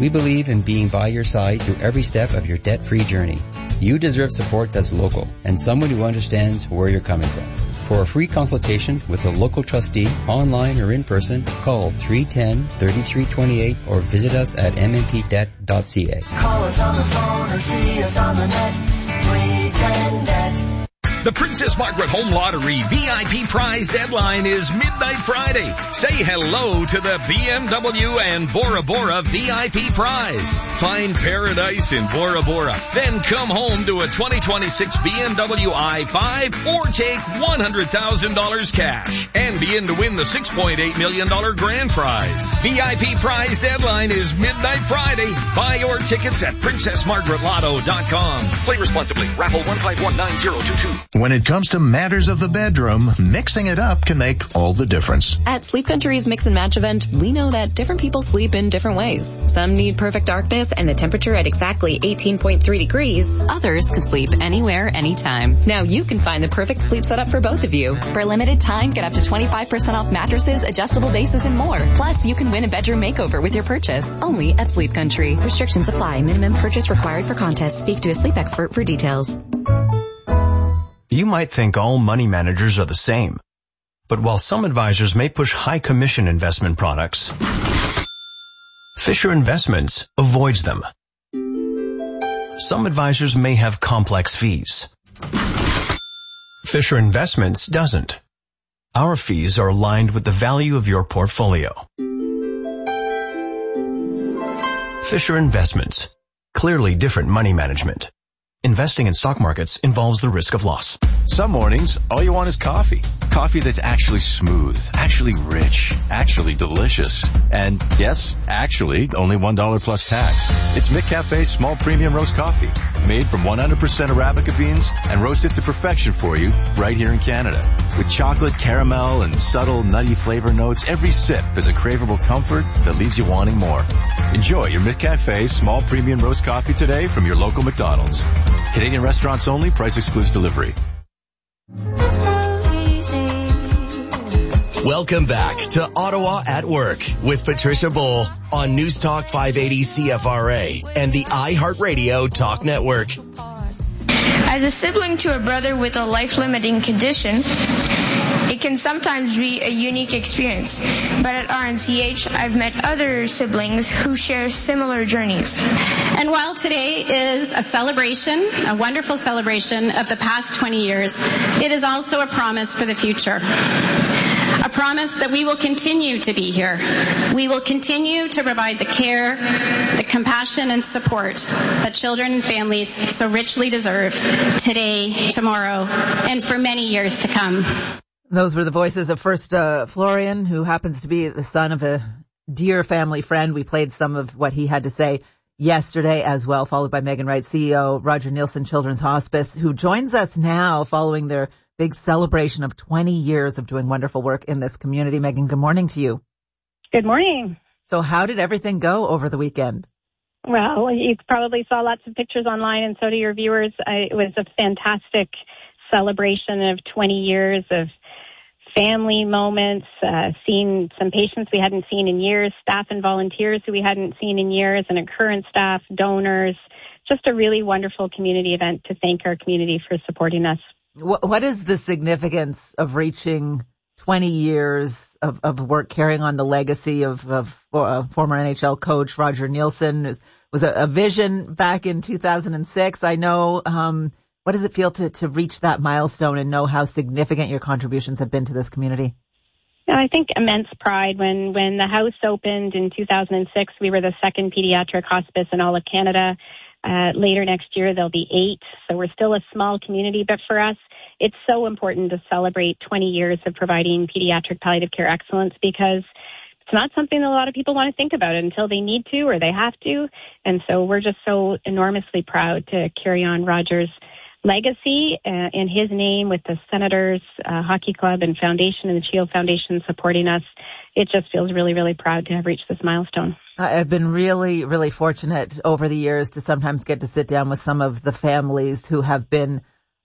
We believe in being by your side through every step of your debt-free journey. You deserve support that's local and someone who understands where you're coming from. For a free consultation with a local trustee, online or in person, call 310-3328 or visit us at mmpdebt.ca. Call us on the phone or see us on the net. 310-NET. The Princess Margaret Home Lottery VIP prize deadline is midnight Friday. Say hello to the BMW and Bora Bora VIP prize. Find paradise in Bora Bora. Then come home to a 2026 BMW i5 or take $100,000 cash and be in to win the $6.8 million grand prize. VIP prize deadline is midnight Friday. Buy your tickets at PrincessMargaretLotto.com. Play responsibly. Raffle 1519022. When it comes to matters of the bedroom, mixing it up can make all the difference. At Sleep Country's Mix and Match event, we know that different people sleep in different ways. Some need perfect darkness and the temperature at exactly 18.3 degrees. Others can sleep anywhere, anytime. Now you can find the perfect sleep setup for both of you. For a limited time, get up to 25% off mattresses, adjustable bases, and more. Plus, you can win a bedroom makeover with your purchase. Only at Sleep Country. Restrictions apply. Minimum purchase required for contest. Speak to a sleep expert for details. You might think all money managers are the same. But while some advisors may push high commission investment products, Fisher Investments avoids them. Some advisors may have complex fees. Fisher Investments doesn't. Our fees are aligned with the value of your portfolio. Fisher Investments. Clearly different money management. Investing in stock markets involves the risk of loss. Some mornings, all you want is coffee. Coffee that's actually smooth, actually rich, actually delicious. And yes, actually, only $1 plus tax. It's McCafe's small premium roast coffee, made from 100% Arabica beans and roasted to perfection for you right here in Canada. With chocolate, caramel, and subtle nutty flavor notes, every sip is a craveable comfort that leaves you wanting more. Enjoy your McCafe small premium roast coffee today from your local McDonald's. Canadian restaurants only. Price excludes delivery. Welcome back to Ottawa at Work with Patricia Bull on News Talk 580 CFRA and the iHeartRadio Talk Network. As a sibling to a brother with a life-limiting condition, it can sometimes be a unique experience. But at RNCH, I've met other siblings who share similar journeys. And while today is a celebration, a wonderful celebration of the past 20 years, it is also a promise for the future. A promise that we will continue to be here. We will continue to provide the care, the compassion and support that children and families so richly deserve today, tomorrow, and for many years to come. Those were the voices of first Florian, who happens to be the son of a dear family friend. We played some of what he had to say yesterday as well, followed by Megan Wright, CEO, Roger Nielsen Children's Hospice, who joins us now following their big celebration of 20 years of doing wonderful work in this community. Megan, good morning to you. Good morning. So how did everything go over the weekend? Well, you probably saw lots of pictures online, and so do your viewers. It was a fantastic celebration of 20 years of family moments, seeing some patients we hadn't seen in years, staff and volunteers who we hadn't seen in years, and current staff, donors. Just a really wonderful community event to thank our community for supporting us. What is the significance of reaching 20 years of work, carrying on the legacy of former NHL coach Roger Nielsen? It was a vision back in 2006. I know. What does it feel to reach that milestone and know how significant your contributions have been to this community? I think immense pride. When the house opened in 2006, we were the second pediatric hospice in all of Canada. Later next year, there'll be 8. So we're still a small community, but for us, it's so important to celebrate 20 years of providing pediatric palliative care excellence, because it's not something that a lot of people want to think about until they need to or they have to. And so we're just so enormously proud to carry on Roger's legacy in his name with the Senators Hockey Club and Foundation and the Chio Foundation supporting us. It just feels really, really proud to have reached this milestone. I've been really, really fortunate over the years to sometimes get to sit down with some of the families who have been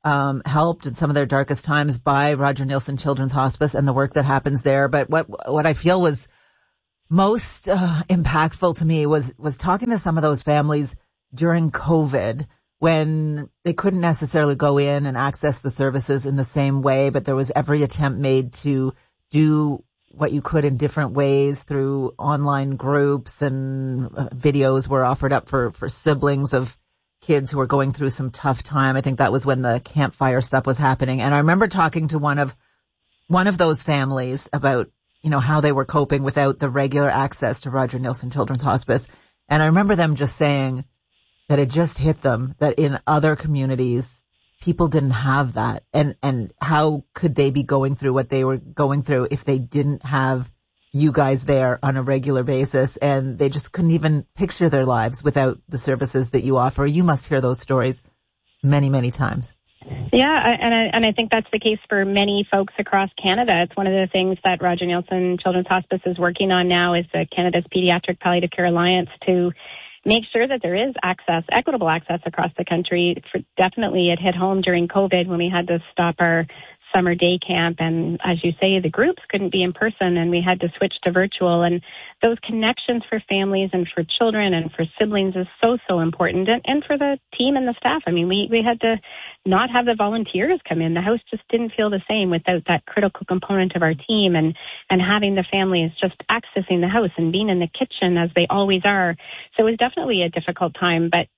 helped in some of their darkest times by Roger Nielsen Children's Hospice and the work that happens there. But what I feel was most impactful to me was talking to some of those families during COVID when they couldn't necessarily go in and access the services in the same way, but there was every attempt made to do what you could in different ways through online groups, and videos were offered up for siblings of kids who were going through some tough time. I think that was when the campfire stuff was happening. And I remember talking to one of those families about, how they were coping without the regular access to Roger Neilson Children's Hospice. And I remember them just saying that it just hit them that in other communities, people didn't have that. And how could they be going through what they were going through if they didn't have you guys there on a regular basis? And they just couldn't even picture their lives without the services that you offer. You must hear those stories many, many times. Yeah, and I think that's the case for many folks across Canada. It's one of the things that Roger Neilson Children's Hospice is working on now is the Canada's Pediatric Palliative Care Alliance to make sure that there is access, equitable access across the country. Definitely it hit home during COVID when we had to stop our summer day camp. And as you say, the groups couldn't be in person and we had to switch to virtual. And those connections for families and for children and for siblings is so important. And for the team and the staff. I mean, we had to not have the volunteers come in. The house just didn't feel the same without that critical component of our team and having the families just accessing the house and being in the kitchen as they always are. So it was definitely a difficult time, but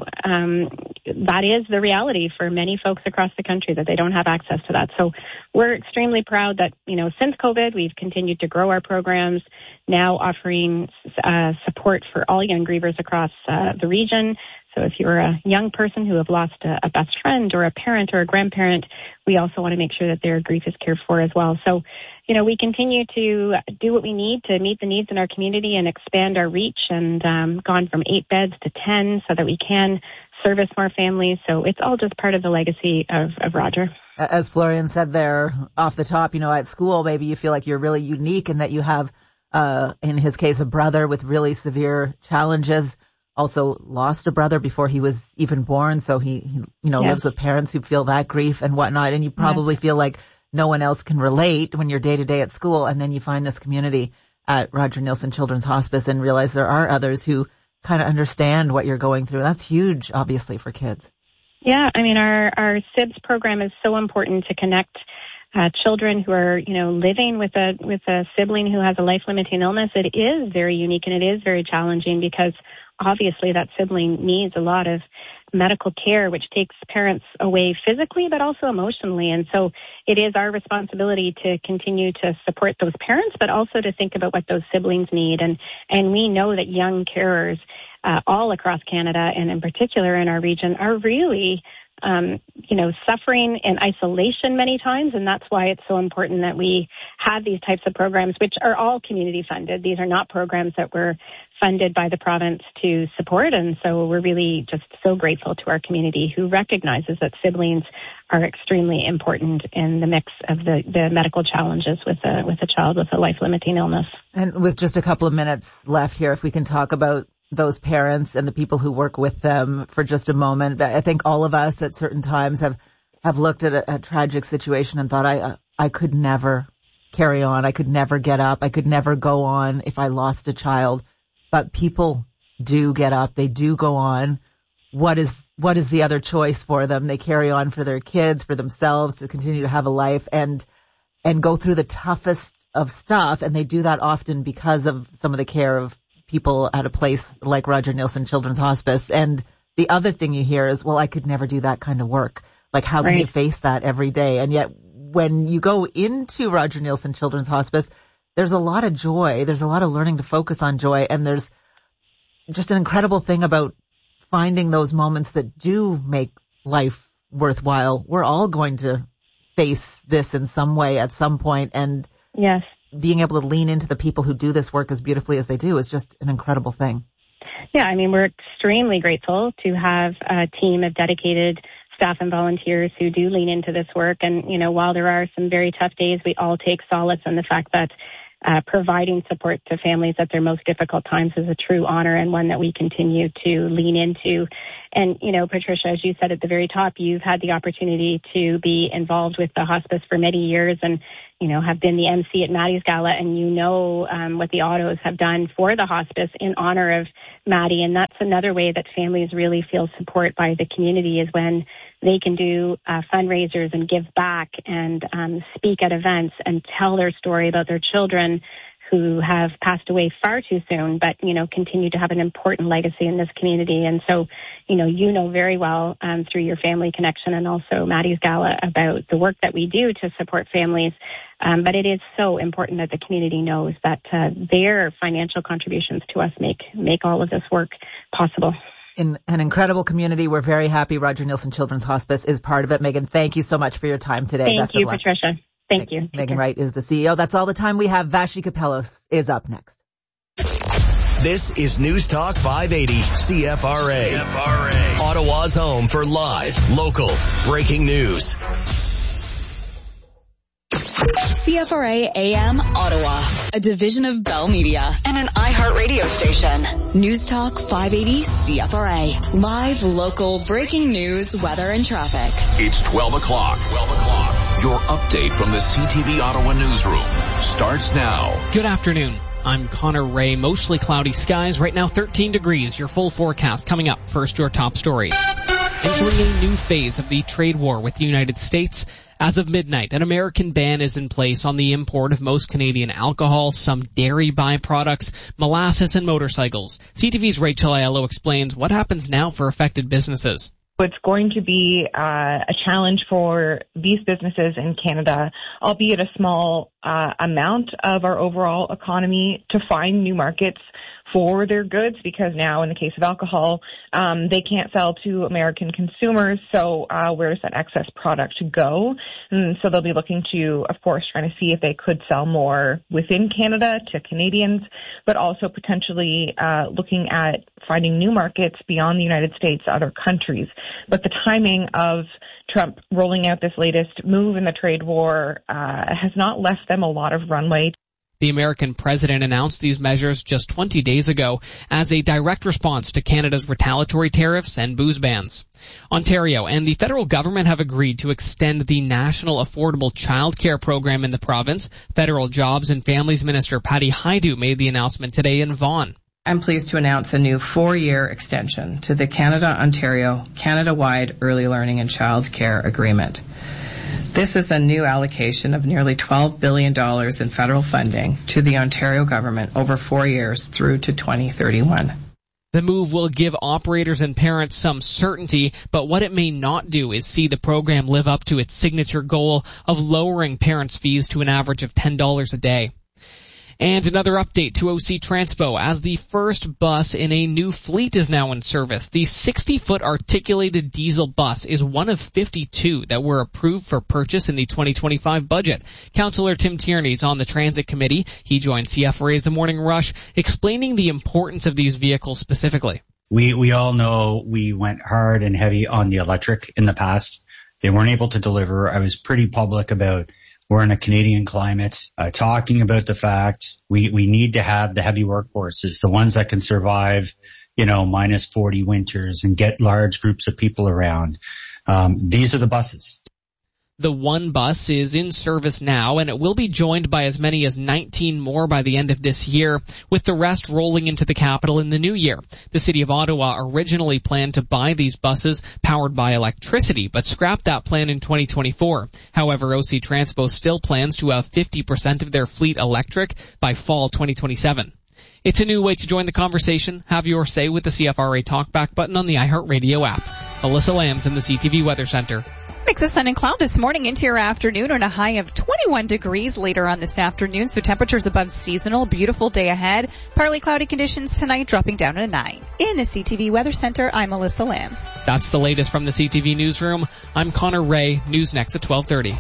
that is the reality for many folks across the country that they don't have access to that. So we're extremely proud that, since COVID, we've continued to grow our programs, now offering support for all young grievers across the region. So if you're a young person who have lost a best friend or a parent or a grandparent, we also want to make sure that their grief is cared for as well. So, we continue to do what we need to meet the needs in our community and expand our reach and gone from 8 beds to 10 so that we can service more families. So it's all just part of the legacy of Roger. As Florian said there off the top, at school, maybe you feel like you're really unique in that you have, in his case, a brother with really severe challenges. Also lost a brother before he was even born. So he lives with parents who feel that grief and whatnot. And you probably feel like no one else can relate when you're day to day at school. And then you find this community at Roger Neilson Children's Hospice and realize there are others who kind of understand what you're going through. That's huge, obviously, for kids. Yeah. I mean, our SIBS program is so important to connect children who are, living with a sibling who has a life-limiting illness. It is very unique and it is very challenging because obviously that sibling needs a lot of medical care, which takes parents away physically, but also emotionally. And so it is our responsibility to continue to support those parents, but also to think about what those siblings need. And we know that young carers all across Canada and in particular in our region are really suffering in isolation many times. And that's why it's so important that we have these types of programs, which are all community funded. These are not programs that were funded by the province to support. And so we're really just so grateful to our community who recognizes that siblings are extremely important in the mix of the medical challenges with a child with a life-limiting illness. And with just a couple of minutes left here, if we can talk about those parents and the people who work with them for just a moment. I think all of us at certain times have looked at a tragic situation and thought, I could never carry on. I could never get up. I could never go on if I lost a child. But people do get up. They do go on. What is the other choice for them? They carry on for their kids, for themselves, to continue to have a life and go through the toughest of stuff. And they do that often because of some of the care of people at a place like Roger Neilson Children's Hospice. And the other thing you hear is, well, I could never do that kind of work. Like, how can you face that every day? And yet when you go into Roger Neilson Children's Hospice, there's a lot of joy. There's a lot of learning to focus on joy. And there's just an incredible thing about finding those moments that do make life worthwhile. We're all going to face this in some way at some point. And yes, being able to lean into the people who do this work as beautifully as they do is just an incredible thing. Yeah, I mean, we're extremely grateful to have a team of dedicated staff and volunteers who do lean into this work. And, while there are some very tough days, we all take solace in the fact that providing support to families at their most difficult times is a true honor and one that we continue to lean into And, you know, Patricia, as you said at the very top, you've had the opportunity to be involved with the hospice for many years and, you know, have been the MC at Maddie's Gala, and you know what the Ottos have done for the hospice in honor of Maddie. And that's another way that families really feel support by the community, is when they can do fundraisers and give back and speak at events and tell their story about their children who have passed away far too soon, but, you know, continue to have an important legacy in this community. And so, you know very well through your family connection and also Maddie's Gala about the work that we do to support families. But it is so important that the community knows that their financial contributions to us make all of this work possible. In an incredible community, we're very happy Roger Neilson Children's Hospice is part of it. Megan, thank you so much for your time today. Thank you, Patricia. Thank you. Megan Wright is the CEO. That's all the time we have. Vashti Kapellos is up next. This is News Talk 580 CFRA. Ottawa's home for live, local, breaking news. CFRA AM Ottawa, a division of Bell Media and an iHeart radio station. News Talk 580 CFRA. Live, local, breaking news, weather, and traffic. It's 12 o'clock. Your update from the CTV Ottawa newsroom starts now. Good afternoon. I'm Connor Ray. Mostly cloudy skies. Right now 13 degrees. Your full forecast coming up. First, your top story. Entering a new phase of the trade war with the United States. As of midnight, an American ban is in place on the import of most Canadian alcohol, some dairy byproducts, molasses, and motorcycles. CTV's Rachel Aiello explains what happens now for affected businesses. It's going to be a challenge for these businesses in Canada, albeit a small amount of our overall economy, to find new markets for their goods, because now in the case of alcohol, they can't sell to American consumers. So where does that excess product go? And so they'll be looking to, of course, trying to see if they could sell more within Canada to Canadians, but also potentially looking at finding new markets beyond the United States, other countries. But the timing of Trump rolling out this latest move in the trade war has not left them a lot of runway. The American president announced these measures just 20 days ago as a direct response to Canada's retaliatory tariffs and booze bans. Ontario and the federal government have agreed to extend the National Affordable Child Care Program in the province. Federal Jobs and Families Minister Patty Hajdu made the announcement today in Vaughan. I'm pleased to announce a new 4-year extension to the Canada-Ontario Canada-wide Early Learning and Child Care Agreement. This is a new allocation of nearly $12 billion in federal funding to the Ontario government over 4 years through to 2031. The move will give operators and parents some certainty, but what it may not do is see the program live up to its signature goal of lowering parents' fees to an average of $10 a day. And another update to OC Transpo as the first bus in a new fleet is now in service. The 60-foot articulated diesel bus is one of 52 that were approved for purchase in the 2025 budget. Councillor Tim Tierney is on the Transit Committee. He joined CFRA's The Morning Rush, explaining the importance of these vehicles specifically. We all know we went hard and heavy on the electric in the past. They weren't able to deliver. I was pretty public about we're in a Canadian climate, talking about the fact we need to have the heavy workforces, the ones that can survive, minus 40 winters and get large groups of people around. These are the buses. The one bus is in service now, and it will be joined by as many as 19 more by the end of this year, with the rest rolling into the capital in the new year. The City of Ottawa originally planned to buy these buses powered by electricity, but scrapped that plan in 2024. However, OC Transpo still plans to have 50% of their fleet electric by fall 2027. It's a new way to join the conversation. Have your say with the CFRA Talkback button on the iHeartRadio app. Alyssa Lambs in the CTV Weather Center. Mix of sun and cloud this morning into your afternoon, and a high of 21 degrees later on this afternoon, so temperatures above seasonal. Beautiful day ahead. Partly cloudy conditions tonight, dropping down to 9. In the CTV Weather Center, I'm Alyssa Lamb. That's the latest from the CTV Newsroom. I'm Connor Ray. News next at 12:30.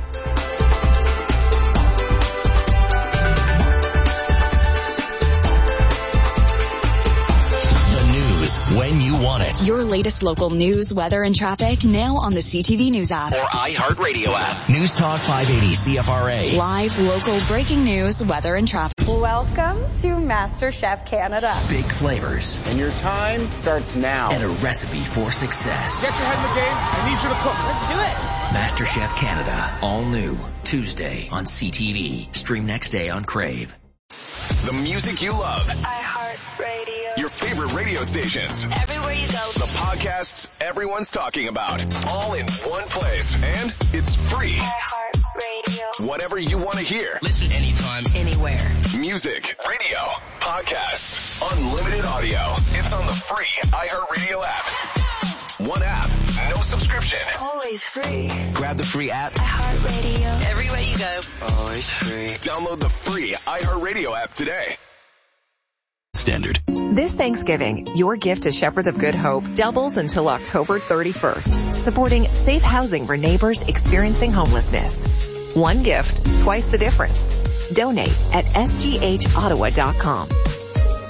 news when you want it. Your latest local news, weather, and traffic now on the CTV News app. Or iHeartRadio app. News Talk 580 CFRA. Live, local, breaking news, weather, and traffic. Welcome to MasterChef Canada. Big flavors. And your time starts now. And a recipe for success. Get your head in the game. I need you to cook. Let's do it. MasterChef Canada. All new. Tuesday on CTV. Stream next day on Crave. The music you love. iHeartRadio. Your favorite radio stations. Everywhere you go. The podcasts everyone's talking about. All in one place. And it's free. iHeartRadio. Whatever you want to hear. Listen anytime, anywhere. Music, radio, podcasts, unlimited audio. It's on the free iHeartRadio app. One app, no subscription. Always free. Grab the free app. iHeartRadio. Everywhere you go. Always free. Download the free iHeartRadio app today. Standard. This Thanksgiving, your gift to Shepherds of Good Hope doubles until October 31st, supporting safe housing for neighbors experiencing homelessness. One gift, twice the difference. Donate at sghottawa.com.